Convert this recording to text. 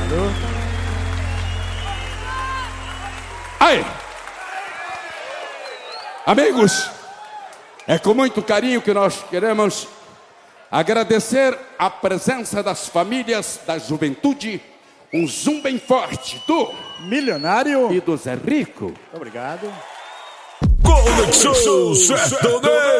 Aí, amigos, é com muito carinho que nós queremos agradecer a presença das famílias da juventude. Um zoom bem forte do Milionário e do Zé Rico. Obrigado. Conexão Sertaneja.